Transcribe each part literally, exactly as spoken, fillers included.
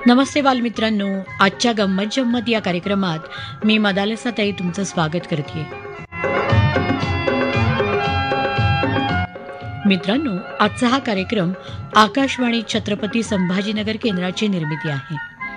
नमस्ते बालमित्रांनो, आजच्या गंमत जम्मत या कार्यक्रमात मी मदालसाताई तुमचं स्वागत करते. मित्रांनो, आजचा हा कार्यक्रम आकाशवाणी छत्रपती संभाजीनगर केंद्राची निर्मिती आहे.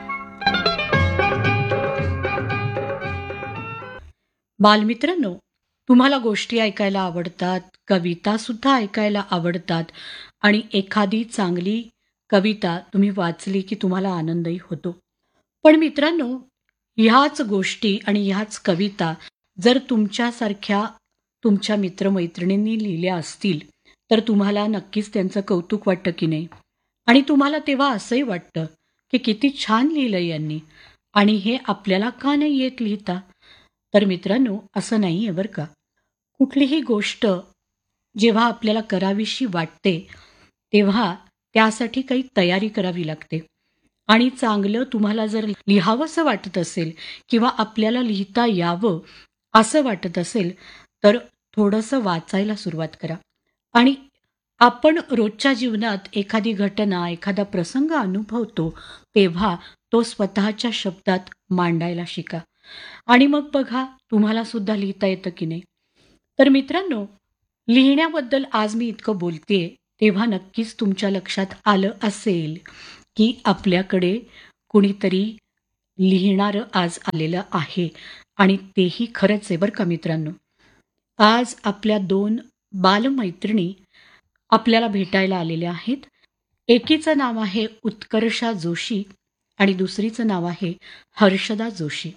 बालमित्रांनो, तुम्हाला गोष्टी ऐकायला आवडतात, कविता सुद्धा ऐकायला आवडतात आणि एखादी चांगली कविता तुम्ही वाचली की तुम्हाला आनंदही होतो. पण मित्रांनो, ह्याच गोष्टी आणि ह्याच कविता जर तुमच्यासारख्या तुमच्या मित्रमैत्रिणींनी लिहिल्या असतील तर तुम्हाला नक्कीच त्यांचं कौतुक वाटतं की नाही? आणि तुम्हाला तेव्हा असंही वाटतं की किती छान लिहिलं यांनी आणि हे आपल्याला का नाही येत लिहिता? तर मित्रांनो, असं नाही आहे बरं का. कुठलीही गोष्ट जेव्हा आपल्याला करावीशी वाटते तेव्हा त्यासाठी काही तयारी करावी लागते आणि चांगलं तुम्हाला जर लिहावंसं वाटत असेल किंवा आपल्याला लिहिता यावं असं वाटत असेल तर थोडंसं वाचायला सुरुवात करा. आणि आपण रोजच्या जीवनात एखादी घटना, एखादा प्रसंग अनुभवतो तेव्हा तो स्वतःच्या शब्दात मांडायला शिका आणि मग बघा तुम्हाला सुद्धा लिहिता येतं की नाही. तर मित्रांनो, लिहिण्याबद्दल आज मी इतकं बोलतेय तेव्हा नक्कीच तुमच्या लक्षात आलं असेल की आपल्याकडे कुणीतरी लिहिणारं आज आलेलं आहे आणि तेही खरंच आहे बरं का मित्रांनो. आज आपल्या दोन बालमैत्रिणी आपल्याला भेटायला आलेल्या आहेत. एकीचं नाव आहे उत्कर्षा जोशी आणि दुसरीचं नाव आहे हर्षदा जोशी.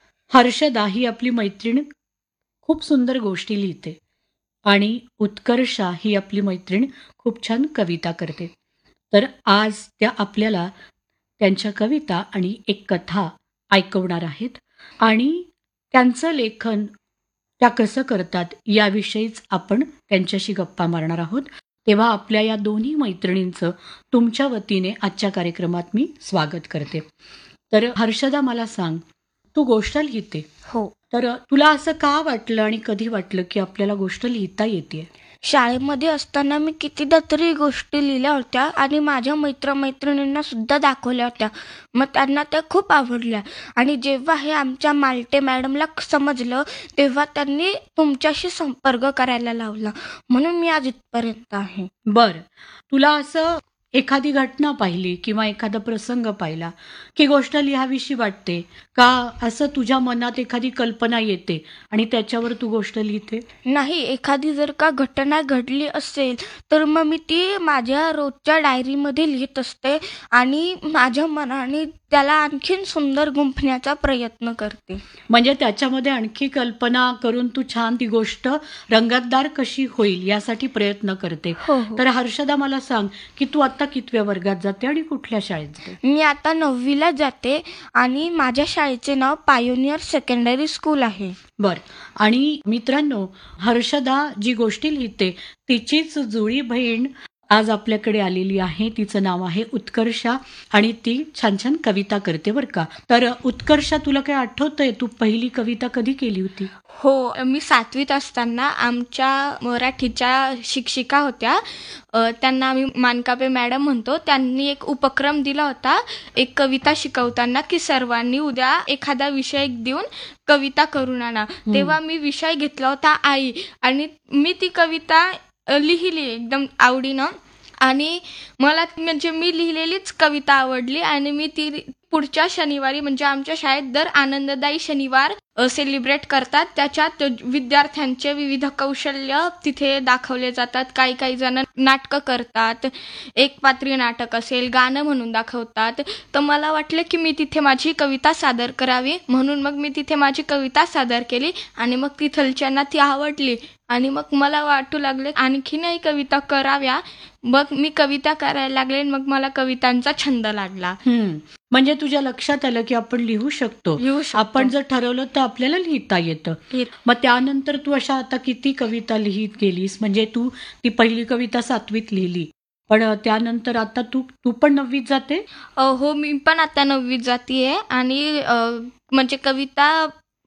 हर्षदा ही आपली मैत्रीण खूप सुंदर गोष्टी लिहिते आणि उत्कर्षा ही आपली मैत्रीण खूप छान कविता करते. तर आज त्या आपल्याला त्यांच्या कविता आणि एक कथा ऐकवणार आहेत आणि त्यांचं लेखन त्या कसं करतात याविषयीच आपण त्यांच्याशी गप्पा मारणार आहोत. तेव्हा आपल्या या दोन्ही मैत्रिणींचं तुमच्या वतीने आजच्या कार्यक्रमात मी स्वागत करते. तर हर्षदा, मला सांग, तू गोष्ट लिहिते. हो. तर तुला असं का वाटलं आणि कधी वाटलं की आपल्याला गोष्ट लिहिता येते? शाळेमध्ये असताना मी कितीदा तरी गोष्टी लिहिल्या होत्या आणि माझ्या मित्रमैत्रिणींना सुद्धा दाखवल्या होत्या. मग त्यांना त्या खूप आवडल्या आणि जेव्हा हे आमच्या मालटे मॅडमला समजलं तेव्हा त्यांनी तुमच्याशी संपर्क करायला लावला. म्हणून मी आज इथपर्यंत आहे. बरं, तुला असं एखादी घटना पाहिली किंवा एखादा प्रसंग पाहिला की गोष्ट लिहावीशी वाटते का? असं तुझ्या मनात एखादी कल्पना येते आणि त्याच्यावर तू गोष्ट लिहिते? नाही, एखादी जर का घटना घडली असेल तर मग मी ती माझ्या रोजच्या डायरीमध्ये लिहित असते आणि माझ्या मनाने त्याला आणखीन सुंदर गुंफण्याचा प्रयत्न करते. म्हणजे त्याच्यामध्ये आणखी कल्पना करून तू छान ती गोष्ट रंगतदार कशी होईल यासाठी प्रयत्न करते. हो हो. तर हर्षदा, मला सांग की तू आता कितव्या वर्गात जाते आणि कुठल्या शाळेत जाते? मी आता नववीला जाते आणि माझ्या शाळेचे नाव पायोनियर सेकंडरी स्कूल आहे. बर. आणि मित्रांनो, हर्षदा जी गोष्टी लिहिते तिचीच जुळी बहीण आज आपल्याकडे आलेली आहे. तिचं नाव आहे उत्कर्षा आणि ती छान छान कविता करते बरं का. तर उत्कर्षा, तुला काय आठवतंय तू पहिली कविता कधी केली होती? हो, मी सातवीत असताना आमच्या मराठीच्या शिक्षिका होत्या, अ, त्यांना आम्ही मानकापे मॅडम म्हणतो. त्यांनी एक उपक्रम दिला होता एक कविता शिकवताना की सर्वांनी उद्या एखादा विषय देऊन कविता करून आणा. तेव्हा मी विषय घेतला होता आई आणि मी ती कविता अ, लिहिली एकदम आवडीनं आणि मला म्हणजे मी लिहिलेलीच कविता आवडली आणि मी ती पुढच्या शनिवारी, म्हणजे आमच्या शाळेत दर आनंददायी शनिवार सेलिब्रेट करतात. त्याच्यात विद्यार्थ्यांचे विविध कौशल्य तिथे दाखवले जातात. काही काही जण नाटकं करतात, एक पात्री नाटक असेल, गाणं म्हणून दाखवतात. तर मला वाटलं की मी तिथे माझी कविता सादर करावी, म्हणून मग मी तिथे माझी कविता सादर केली आणि मग तिथलच्यांना ती आवडली आणि मग मला वाटू लागले आणखीनही कविता कराव्या. मग मी कविता करायला लागले, मग मला कवितांचा छंद लागला. म्हणजे तुझ्या लक्षात आलं की आपण लिहू शकतो, लिहू शकतो. आपण जर ठरवलं तर आपल्याला लिहिता येतं. मग त्यानंतर तू अशा आता किती कविता लिहित गेलीस? म्हणजे तू ती पहिली कविता सातवीत लिहिली, पण त्यानंतर आता तू तू पण नववीत जाते? अ, हो, मी पण आता नववीत जातीये आणि अ, म्हणजे कविता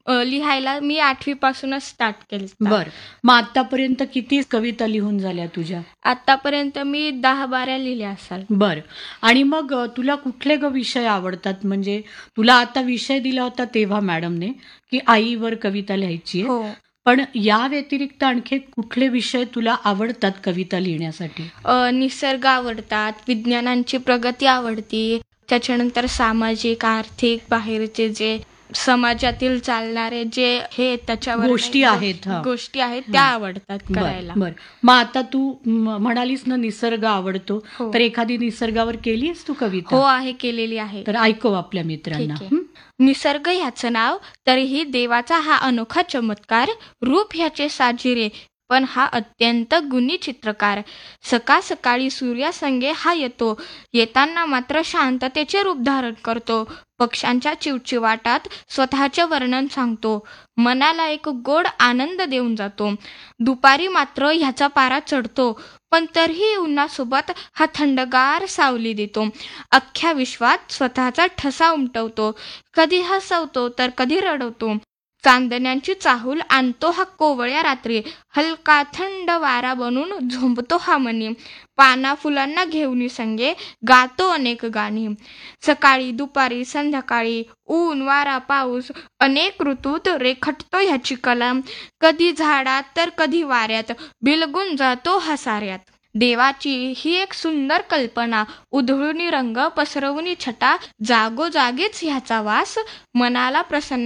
अ, लिहायला मी आठवीपासूनच स्टार्ट केलं. बर मग आतापर्यंत किती कविता लिहून झाल्या तुझ्या? आतापर्यंत मी दहा बारा लिहिल्या असाल. बर आणि मग अ, तुला कुठले ग विषय आवडतात? म्हणजे तुला आता विषय दिला होता तेव्हा मॅडमने की आईवर कविता लिहायची आहे, हो. पण या व्यतिरिक्त आणखी कुठले विषय तुला आवडतात कविता लिहिण्यासाठी? अ, निसर्ग आवडतात, विज्ञानांची प्रगती आवडती, त्याच्यानंतर सामाजिक, आर्थिक, बाहेरचे जे समाजातील चालणारे जे हे त्याच्यावर गोष्टी काही आहेत, गो- हा. गोष्टी आहेत त्या हं. आवडतात बर करायला. बर मग आता तू म, म्हणालीस ना निसर्ग आवडतो, हो. तर एखादी निसर्गावर केलीस तू हो कविता? आहे, केलेली आहे. तर ऐकव आपल्या मित्रांना. ठीक आहे. हं? निसर्ग ह्याचं नाव, तरीही देवाचा हा अनोखा चमत्कार, रूप ह्याचे साजिरे पण हा अत्यंत गुणी चित्रकार. सकाळ सकाळी सूर्यासंगे हा येतो, येताना मात्र शांततेचे रूप धारण करतो. पक्ष्यांच्या चिवचिवाटात स्वतःचे वर्णन सांगतो, मनाला एक गोड आनंद देऊन जातो. दुपारी मात्र ह्याचा पारा चढतो, पण तरीही उन्हासोबत हा थंडगार सावली देतो. अख्ख्या विश्वात स्वतःचा ठसा उमटवतो, कधी हसवतो तर कधी रडवतो. चांदण्यांची चाहूल आणतो हा कोवळ्या रात्री, हलका थंड वारा बनून झोंबतो हा मनी. पाना फुलांना घेऊन संगे गातो अनेक गाणी. सकाळी दुपारी संध्याकाळी, ऊन वारा पाऊस, अनेक ऋतूत रेखटतो ह्याची कला. कधी झाडात तर कधी वाऱ्यात, बिलगून जातो हा साऱ्यात. देवाची ही एक सुंदर कल्पना, उधळूनी रंग पसरवूनी छटा, जागोजागीच ह्याचा वास, मनाला प्रसन्न